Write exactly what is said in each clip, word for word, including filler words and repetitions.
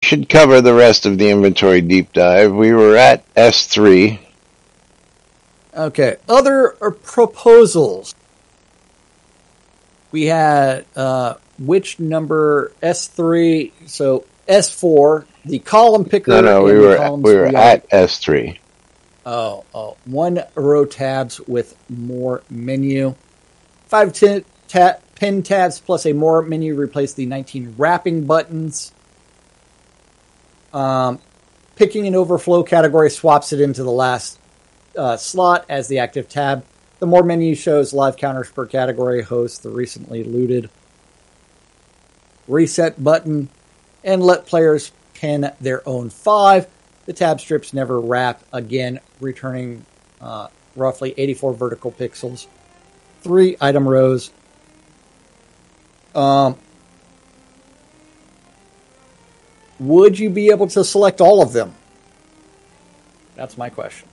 should cover the rest of the inventory deep dive. We were at S three. Okay, other uh, proposals. We had uh, which number S three? So S four, the column picker. No, no, we and the were columns we were we at already- S three. Oh, oh, one row tabs with more menu. Five ten, ta- pin tabs plus a more menu replace the nineteen wrapping buttons. Um, picking an overflow category swaps it into the last uh, slot as the active tab. The more menu shows live counters per category, host the recently looted reset button, and let players pin their own five. The tab strips never wrap again, returning uh, roughly eighty-four vertical pixels, three item rows. Um, would you be able to select all of them? That's my question.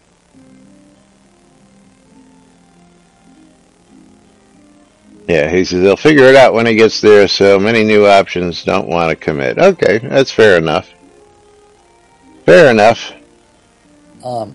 Yeah, he says they'll figure it out when he gets there, so many new options, don't want to commit. Okay, that's fair enough. Fair enough. Um,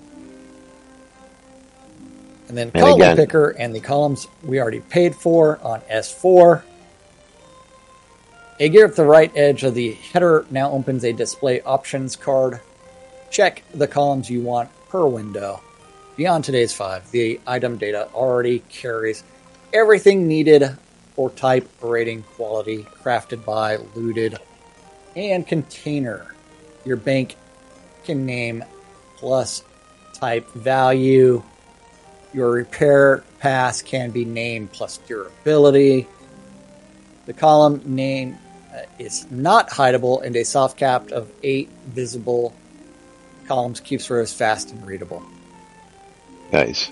and then And column again- picker and the columns we already paid for on S four. A gear at the right edge of the header now opens a display options card. Check the columns you want per window. Beyond today's five, the item data already carries everything needed for type, rating, quality, crafted by, looted, and container. Your bank can name plus type value. Your repair pass can be named plus durability. The column name uh, is not hideable, and a soft cap of eight visible columns keeps rows fast and readable. Nice.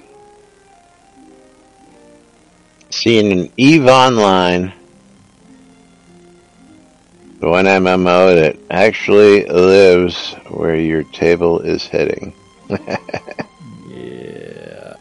Seeing an EVE Online, the one M M O that actually lives where your table is heading. Yeah.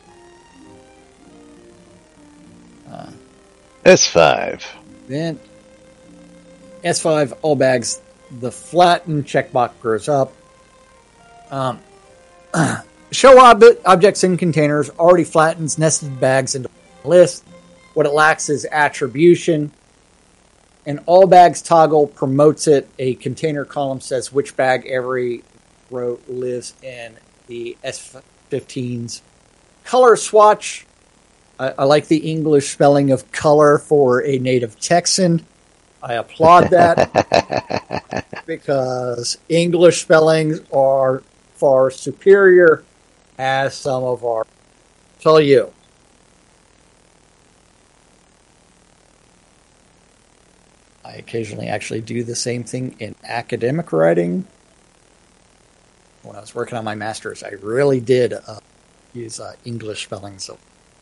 Uh, S five. then S five, all bags, the flattened checkbox grows up. Um, show ob- objects in containers already flattens nested bags into a list. What it lacks is attribution. An all bags toggle promotes it. A container column says which bag every row lives in. The S fifteens. Color swatch. I, I like the English spelling of color for a native Texan. I applaud that because English spellings are far superior, as some of our tell you. I occasionally actually do the same thing in academic writing. When I was working on my master's, I really did uh, use uh, English spelling. So,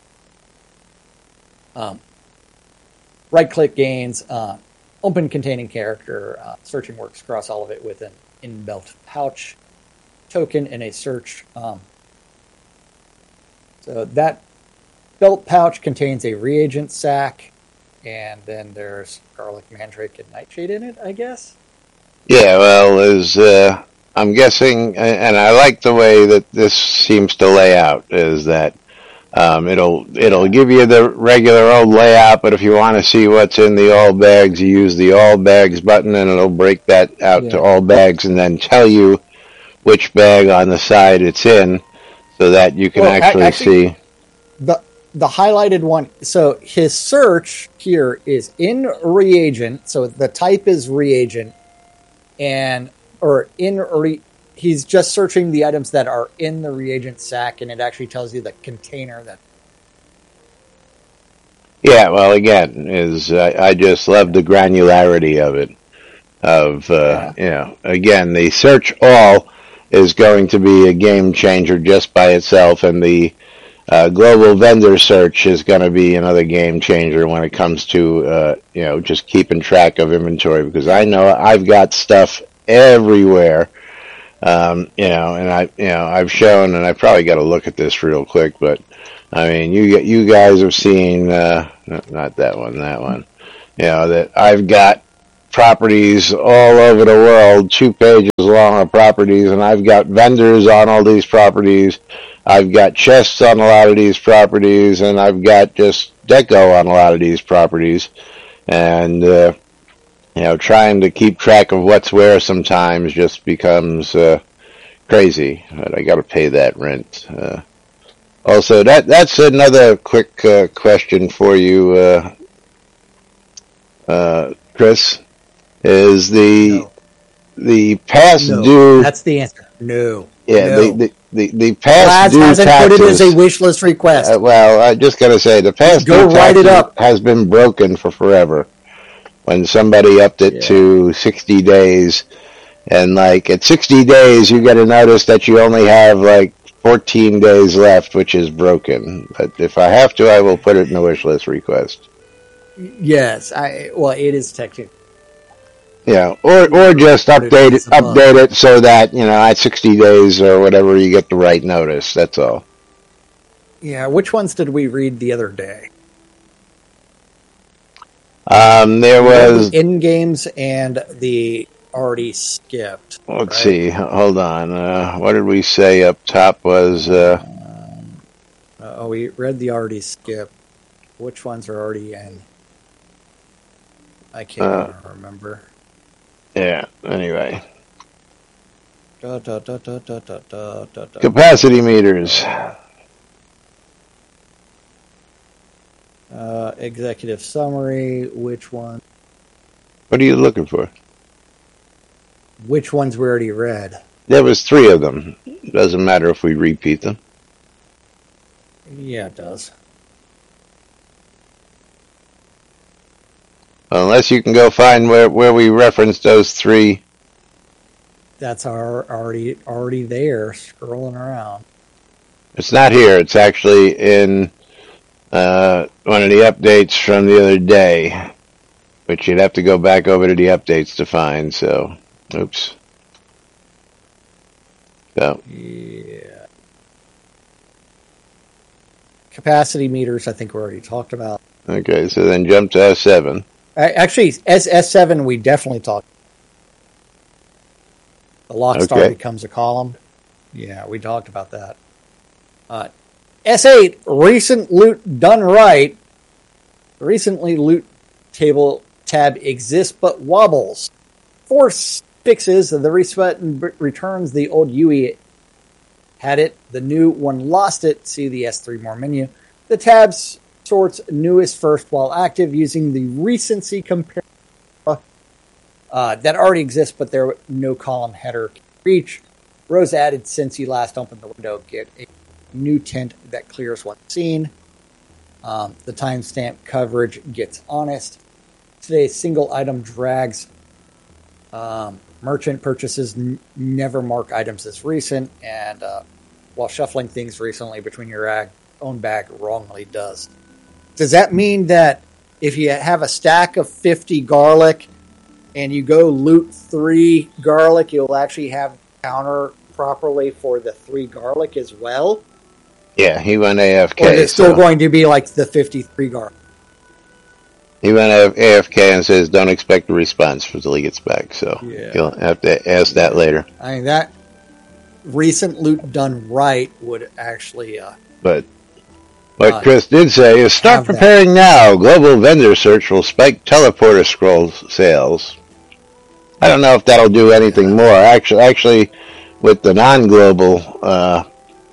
um, right-click gains, uh, open containing character, uh, searching works across all of it with an inbuilt pouch token in a search. Um, so that belt pouch contains a reagent sack, and then there's garlic, mandrake, and nightshade in it, I guess. Yeah, well, is uh, I'm guessing, and I like the way that this seems to lay out, is that um, it'll it'll give you the regular old layout, but if you want to see what's in the all bags, you use the all bags button, and it'll break that out Yeah. to all bags, and then tell you which bag on the side it's in, so that you can Well, a- actually, actually- see. The the highlighted one, so his search here is in reagent, so the type is reagent, and or in re, he's just searching the items that are in the reagent sack, and it actually tells you the container that. Yeah, well, again, is I, I just love the granularity of it. Of uh, you know, again, the search all is going to be a game changer just by itself, and the uh, global vendor search is going to be another game changer when it comes to uh, you know, just keeping track of inventory, because I know I've got stuff everywhere. Um, you know, and I, you know, I've shown, and I probably got to look at this real quick, but I mean, you you guys have seen, uh, not that one, that one, you know, that I've got properties all over the world, two pages long of properties, and I've got vendors on all these properties. I've got chests on a lot of these properties, and I've got just deco on a lot of these properties. And, uh, you know, trying to keep track of what's where sometimes just becomes uh, crazy. But I got to pay that rent. Uh, also, that that's another quick uh, question for you, uh, uh, Chris. Is the No. the past No. due? That's the answer. No. Yeah, No. the, the the the past Laz due hasn't taxes. put it as a wish list request. Uh, well, I just got to say the past Go due write it taxes up. has been broken for forever. When somebody upped it Yeah. to sixty days, and like at sixty days, you got to notice that you only have like fourteen days left, which is broken. But if I have to, I will put it in the wish list request. Yes. I. Well, it is technically. Yeah, or or just Put it update it, as above. update it so that you know at sixty days or whatever you get the right notice. That's all. Yeah. Which ones did we read the other day? Um, there was. The in games and the already skipped. Let's right? see. Hold on. Uh, what did we say up top was? Uh, Um, uh, oh, we read the already skipped. Which ones are already in? I can't Uh, even remember. yeah. Anyway, Da, da, da, da, da, da, da, da, da. capacity meters. Uh, executive summary. Which one? What are you looking for? Which ones we already read? There was three of them. Doesn't matter if we repeat them. Yeah, it does. Unless you can go find where, where we referenced those three. That's our already already there, scrolling around. It's not here. It's actually in uh, one of the updates from the other day, which you'd have to go back over to the updates to find. So, oops. So, Yeah. Capacity meters, I think we already talked about. okay, so then jump to S seven. A- Actually, S S seven we definitely talked. The lock star Okay. becomes a column. Yeah, we talked about that. Uh, S eight, recent loot done right. Recently loot table tab exists but wobbles. Force fixes the reset and returns the old U I had it. The new one lost it. See the S three more menu. The tabs sorts newest first while active using the recency compare uh, that already exists, but there no column header can reach. Rows added since you last opened the window get a new tint that clears what's seen. Um, the timestamp coverage gets honest. Today's single item drags. Um, merchant purchases n- never mark items as recent, and uh, while shuffling things recently between your ag- own bag wrongly does. Does that mean that if you have a stack of fifty garlic and you go loot three garlic, you'll actually have counter properly for the three garlic as well? Yeah, he went A F K. Or is it still so going to be like the fifty-three garlic? he went A F K and says don't expect a response until he gets back. So Yeah. you'll have to ask that later. I mean, that recent loot done right would actually... Uh, But what Uh, Chris did say is start have that. preparing now. Global vendor search will spike teleporter scroll sales. I don't know if that'll do anything more. Actually, actually, with the non-global uh,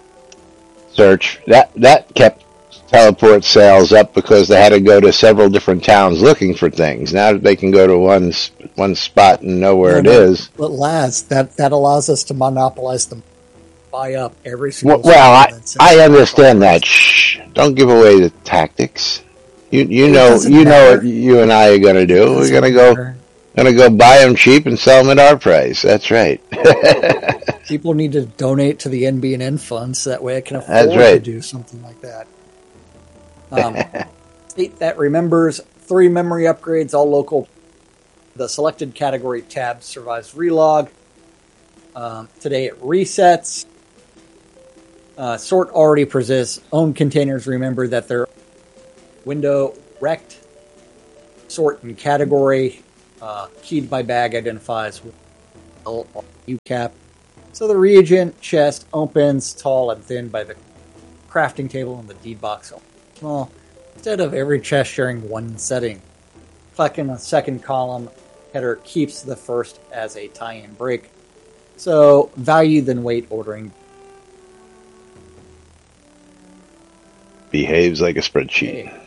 search, that that kept teleport sales up because they had to go to several different towns looking for things. Now that they can go to one s- one spot and know where it No, no, is. But Laz, that, that allows us to monopolize them, buy up every single. Well, well I, and then send I it understand across. that. Shh! Don't give away the tactics. You you It know doesn't you know matter. what you and I are going to It do. We're doesn't going to go matter. going to go buy them cheap and sell them at our price. That's right. People need to donate to the N B N N fund so that way I can afford That's to right. do something like that. Um, state that remembers three memory upgrades, all local. The selected category tab survives relog. Um, today it resets. Uh, sort already possess own containers. Remember that they're window rect, sort and category. uh, keyed by bag identifies with U cap. So the reagent chest opens tall and thin by the crafting table, and the deed box opens small. Instead of every chest sharing one setting, clicking a second column header keeps the first as a tie-in break. So value then weight ordering behaves like a spreadsheet. Hey.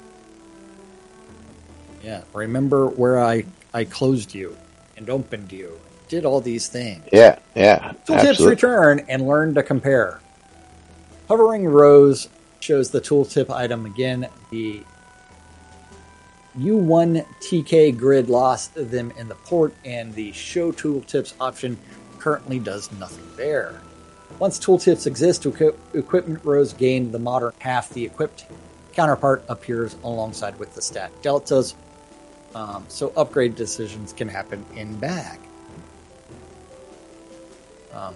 Yeah, remember where I, I closed you and opened you. Did all these things. Yeah, yeah. Tooltips return and learn to compare. Hovering rows shows the tooltip item again. The U one T K grid lost them in the port, and the show tooltips option currently does nothing there. Once tooltips exist, equi- equipment rows gain the modern half. The equipped counterpart appears alongside with the stat deltas. Um, so upgrade decisions can happen in bag. Um,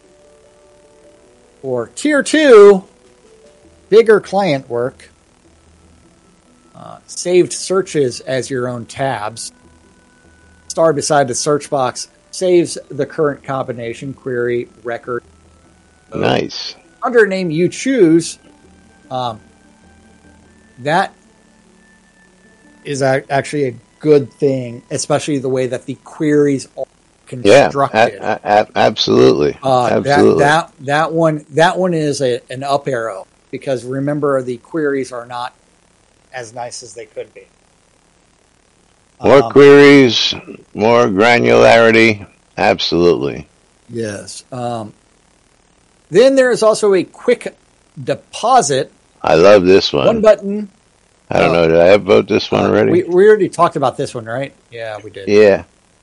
for tier two, bigger client work, uh, saved searches as your own tabs. Star beside the search box saves the current combination, query, record. Nice. Under a name you choose, um, that is a, actually a good thing, especially the way that the queries are constructed. Yeah, a- a- absolutely. Uh, absolutely. That, that that one that one is a, an up arrow, because remember, the queries are not as nice as they could be. More um, queries, more granularity. Absolutely. Yes. Um, then there is also a quick deposit. I love this one. One button. I don't uh, know. Did I vote this one uh, already? We, we already talked about this one, right? Yeah, we did. Yeah.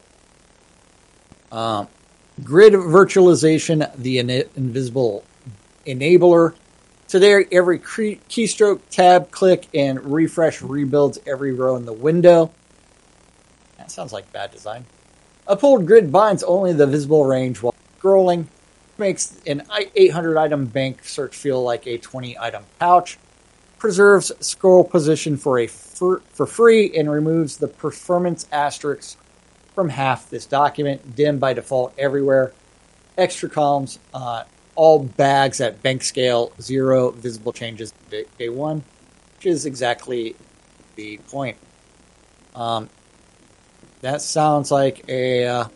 Um, grid virtualization, the in- invisible enabler. Today, every key- keystroke, tab, click, and refresh rebuilds every row in the window. That sounds like bad design. A pulled grid binds only the visible range while scrolling. Makes an eight hundred item bank search feel like a twenty item pouch. Preserves scroll position for a for, for free, and removes the performance asterisk from half this document. Dim by default everywhere. Extra columns, uh, all bags at bank scale, zero visible changes day, day one, which is exactly the point. Um, that sounds like a uh,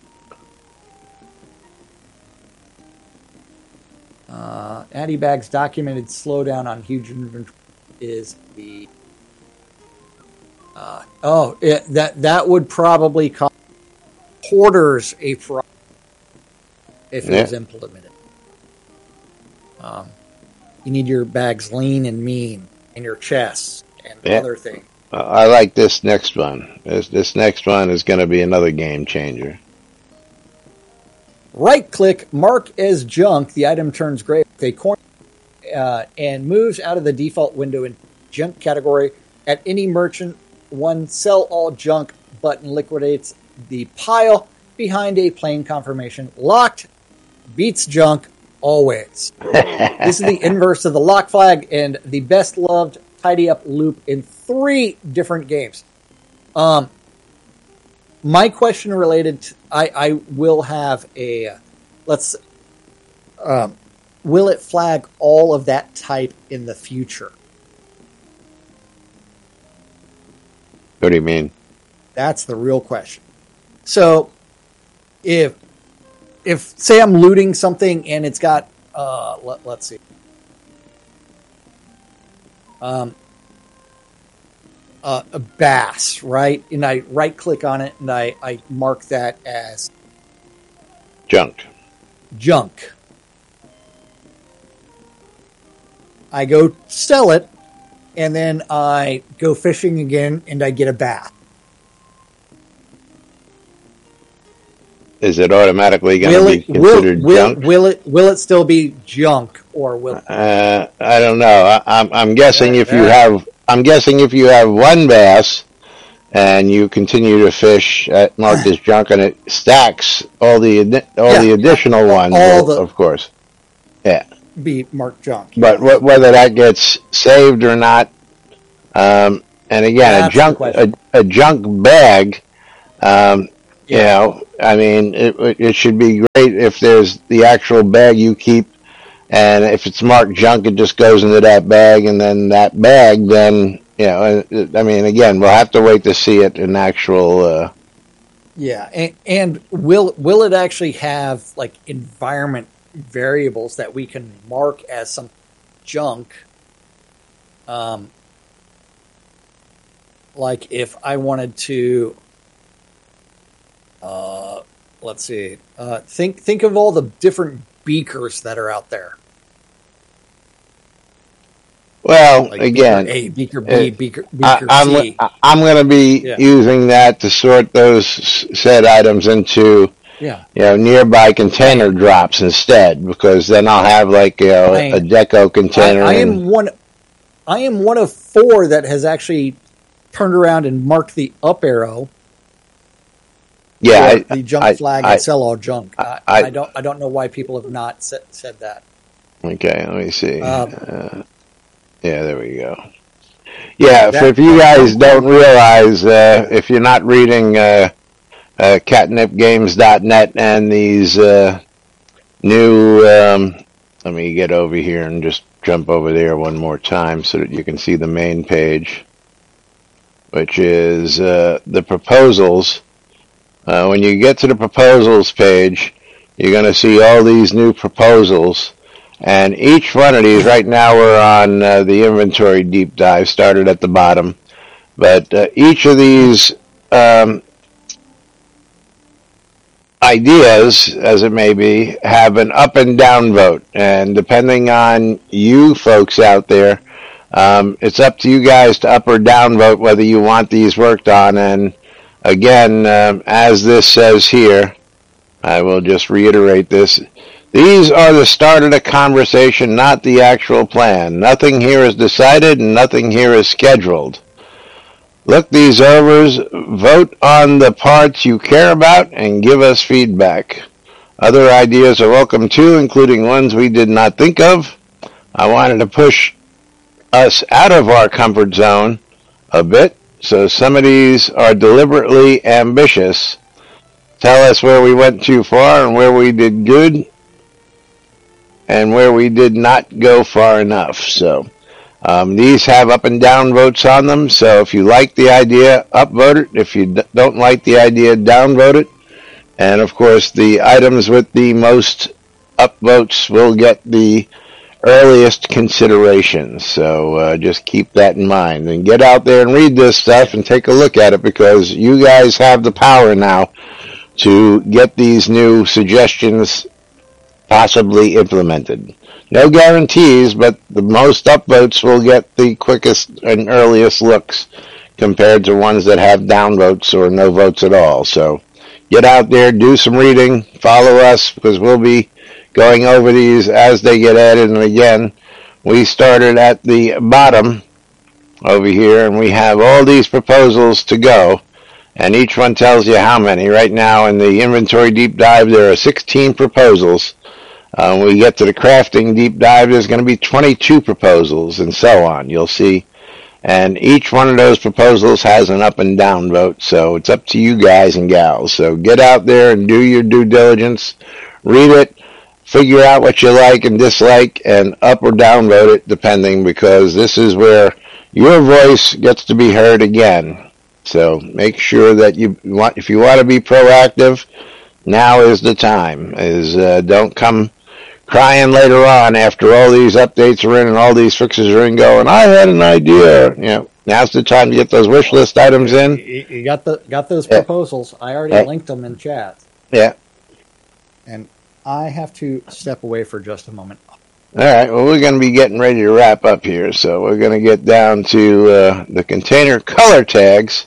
uh, Addy Bag's documented slowdown on huge inventory is the uh, oh it, that that would probably cause hoarders a problem if it Yeah. was implemented. Um, you need your bags lean and mean, and your chests and Yeah. other things. Uh, I like this next one. This, this next one is going to be another game changer. Right-click, mark as junk. The item turns gray with a coin uh, and moves out of the default window in junk category. At any merchant, one sell all junk button liquidates the pile behind a plain confirmation. Locked beats junk always. This is the inverse of the lock flag and the best loved tidy up loop in three different games. Um, my question related to, I, I will have a, let's, um, will it flag all of that type in the future? What do you mean? That's the real question. So, if if say I'm looting something and it's got uh, let, let's see, um, uh, a bass, right? And I right click on it and I, I mark that as Junk. junk. I go sell it, and then I go fishing again and I get a bass. Is it automatically going Will to be it will, considered will, junk? will it will it still be junk, or will it? Uh, I don't know. I, I'm, I'm guessing Yeah, if you yeah. have, I'm guessing if you have one bass and you continue to fish at marked as junk, and it stacks all the addi- all Yeah, the additional yeah. ones, All will- the- of course. Yeah, be marked junk? but wh- whether that gets saved or not, um, and again, That's a the junk a, question. a junk bag Um, you Yeah. know, I mean, it, it should be great if there's the actual bag you keep, and if it's marked junk, it just goes into that bag, and then that bag, then, you know, I mean, again, we'll have to wait to see it in actual. Uh, Yeah, and, and will will it actually have like environment variables that we can mark as some junk? Um, like if I wanted to, uh, let's see, uh, think think of all the different beakers that are out there. well, Like beaker again, A, beaker B, it, beaker I, beaker I'm C. I'm going to be Yeah, using that to sort those said items into, yeah. you know, nearby container drops instead, because then I'll have like, you know, a I deco I, container I and am one. I am one of four that has actually turned around and marked the up arrow yeah, for I the junk I flag I and sell all junk. I, I, I don't I don't know why people have not said, said that. okay, let me see. Um, Uh, yeah, there we go. Yeah, for that if you that guys junk don't flag. realize, uh, if you're not reading uh, uh, catnip games dot net and these uh, new, um, let me get over here and just jump over there one more time so that you can see the main page, which is uh, the proposals. Uh, when you get to the proposals page, you're going to see all these new proposals. And each one of these, right now we're on uh, the inventory deep dive, started at the bottom. But uh, each of these um, ideas, as it may be, have an up and down vote. And depending on you folks out there, um, it's up to you guys to up or down vote whether you want these worked on. And again, um, as this says here, I will just reiterate this. These are the start of the conversation, not the actual plan. Nothing here is decided and nothing here is scheduled. Look these over, vote on the parts you care about, and give us feedback. Other ideas are welcome too, including ones we did not think of. I wanted to push us out of our comfort zone a bit, so some of these are deliberately ambitious. Tell us where we went too far and where we did good and where we did not go far enough. So um, these have up and down votes on them. So if you like the idea, upvote it. If you don't like the idea, downvote it. And of course, the items with the most upvotes will get the earliest consideration. So uh, just keep that in mind and get out there and read this stuff and take a look at it, because you guys have the power now to get these new suggestions possibly implemented. No guarantees, but the most upvotes will get the quickest and earliest looks compared to ones that have downvotes or no votes at all. So get out there, do some reading, follow us, because we'll be going over these as they get added. And again, we started at the bottom over here, and we have all these proposals to go. And each one tells you how many. Right now in the inventory deep dive, there are sixteen proposals. Uh, when we get to the crafting deep dive, there's going to be twenty-two proposals, and so on. You'll see. And each one of those proposals has an up and down vote. So it's up to you guys and gals. So get out there and do your due diligence. Read it. Figure out what you like and dislike, and up or down vote it, depending, because this is where your voice gets to be heard again. So make sure that you want, if you want to be proactive, now is the time. Is uh, don't come crying later on after all these updates are in and all these fixes are in, going, I had an idea. You know, now's the time to get those wish list items in. You you got the got those Yeah. proposals. I already Yeah. linked them in chat, Yeah. and I have to step away for just a moment. All right. Well, we're going to be getting ready to wrap up here, so we're going to get down to uh, the container color tags.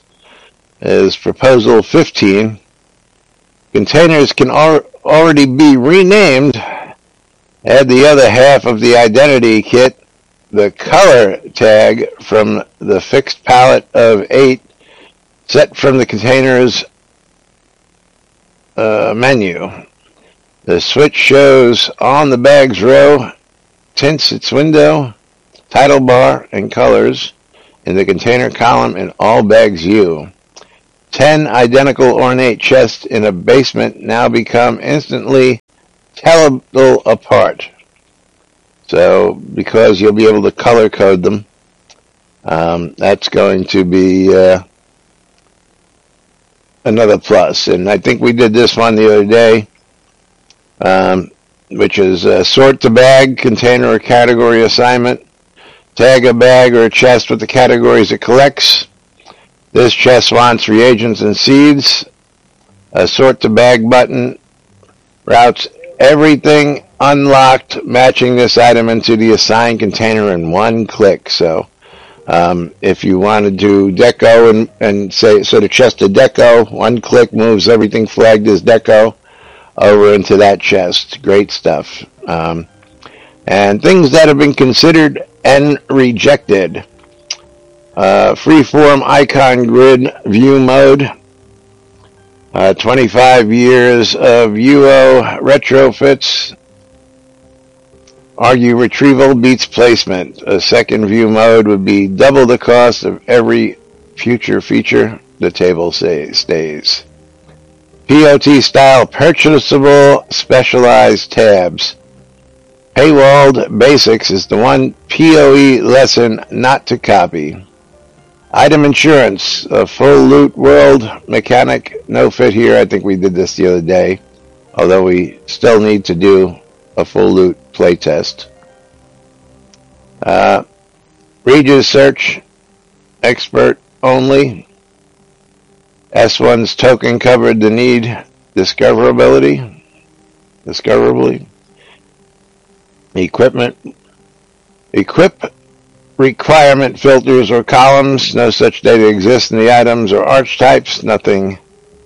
Is proposal fifteen. Containers can al- already be renamed. Add the other half of the identity kit, the color tag from the fixed palette of eight, set from the container's uh, menu. The switch shows on the bag's row, tints its window, title bar, and colors in the container column in all bags view. Ten identical ornate chests in a basement now become instantly tellable apart. So, because you'll be able to color code them, um, that's going to be uh, another plus. And I think we did this one the other day, um, which is uh, sort the bag, container, or category assignment. Tag a bag or a chest with the categories it collects. This chest wants reagents and seeds. A sort the bag button routes everything unlocked matching this item into the assigned container in one click. So um, if you want to do deco and, and say, so the chest of deco, one click moves everything flagged as deco over into that chest. Great stuff. Um, and things that have been considered and rejected. Uh, freeform icon grid view mode. Uh, twenty-five years of U O retrofits. Argue retrieval beats placement. A second view mode would be double the cost of every future feature. The table say, stays. P O T style purchasable specialized tabs. Paywalled Basics is the one P O E lesson not to copy. Item insurance, a full loot world mechanic, no fit here. I think we did this the other day, although we still need to do a full loot playtest. Uh, Regis search, expert only. S one's token covered the need discoverability, discoverably. Equipment, equip requirement filters or columns. No such data exists in the items or archetypes. Nothing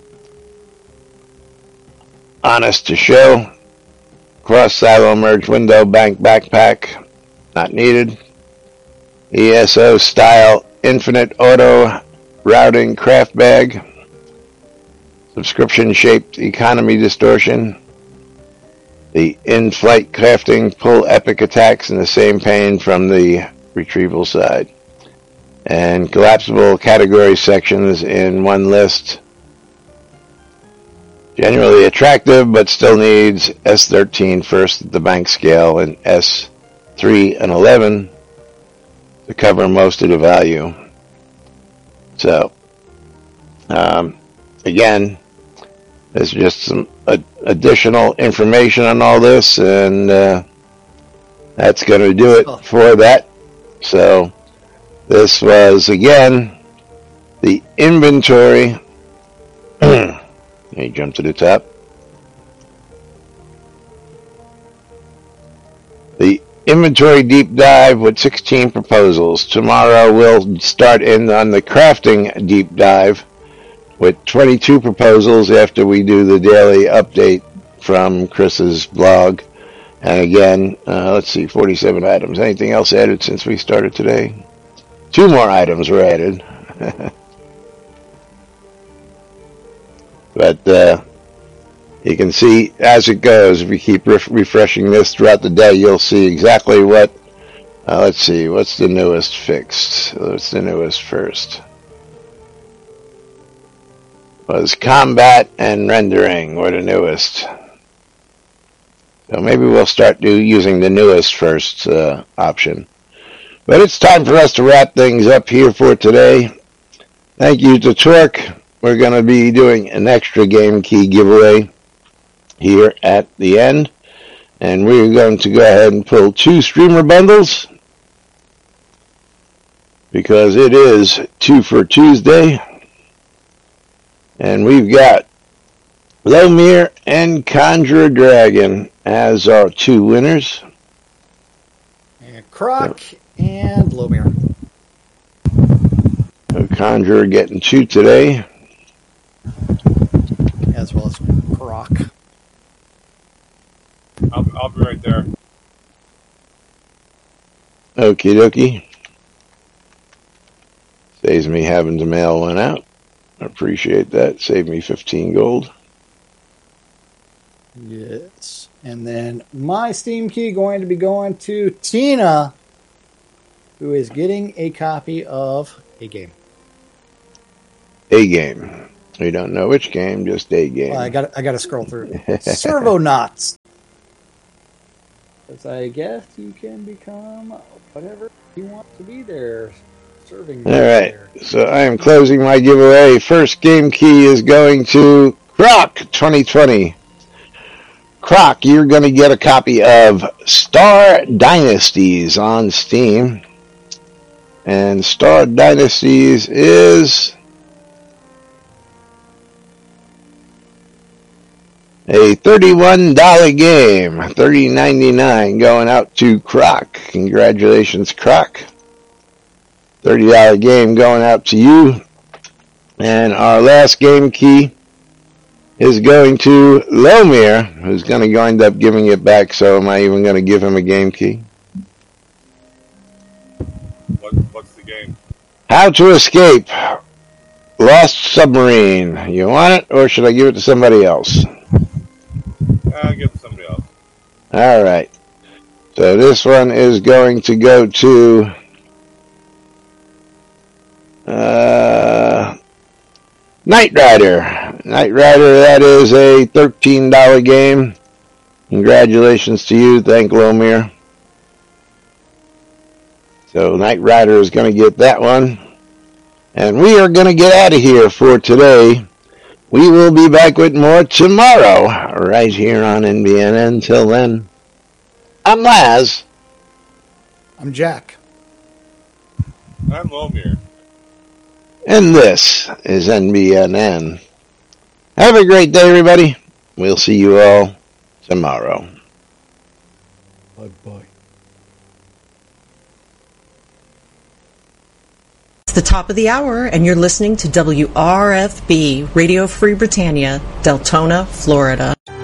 honest to show. Cross silo merge window bank backpack. Not needed. E S O style infinite auto routing craft bag. Subscription shaped economy distortion. The in-flight crafting pull epic attacks in the same pane from the retrieval side. And collapsible category sections in one list. Generally attractive, but still needs S thirteen first at the bank scale and S three and eleven to cover most of the value. So, um, again, there's just some uh, additional information on all this, and uh, that's going to do it for that. So, this was, again, the inventory. Let me jump to the top. The inventory deep dive with sixteen proposals. Tomorrow we'll start in on the crafting deep dive with twenty-two proposals after we do the daily update from Chris's blog. And again, uh, let's see, forty-seven items. Anything else added since we started today? Two more items were added. But uh, you can see as it goes, if you keep ref- refreshing this throughout the day, you'll see exactly what, uh, let's see, what's the newest fixed? What's the newest first? Was combat and rendering were the newest. So maybe we'll start do, using the newest first uh, option. But it's time for us to wrap things up here for today. Thank you to Torque. We're going to be doing an extra game key giveaway here at the end. And we're going to go ahead and pull two streamer bundles because it is two for Tuesday. And we've got Lomir and Conjure Dragon as our two winners. And Croc so, and Lomir. So Conjure getting two today. As well as Croc. I'll, I'll be right there. Okie dokie. Saves me having to mail one out. I appreciate that. Saved me fifteen gold. Yes. And then my Steam key going to be going to Tina, who is getting a copy of A Game. A Game. We don't know which game, just a game. Well, I got I got to scroll through. Servonauts. Because I guess you can become whatever you want to be there. Serving. All right. There. So I am closing my giveaway. First game key is going to Croc twenty twenty. Croc, you're going to get a copy of Star Dynasties on Steam. And Star Dynasties is a thirty-one dollars game, thirty ninety-nine going out to Croc. Congratulations, Croc. thirty dollars game going out to you. And our last game key is going to Lomir, who's going to end up giving it back. So am I even going to give him a game key? What, what's the game? How to Escape Lost Submarine. You want it, or should I give it to somebody else? Uh, give it to somebody else. All right. So this one is going to go to uh, Knight Rider. Knight Rider, that is a thirteen dollars game. Congratulations to you. Thank Lomir. So Knight Rider is going to get that one. And we are going to get out of here for today. We will be back with more tomorrow, right here on N B N N. Until then, I'm Laz. I'm Jack. I'm Lomir. And this is N B N N. Have a great day, everybody. We'll see you all tomorrow. Bye-bye. It's the top of the hour, and you're listening to W R F B, Radio Free Britannia, Deltona, Florida.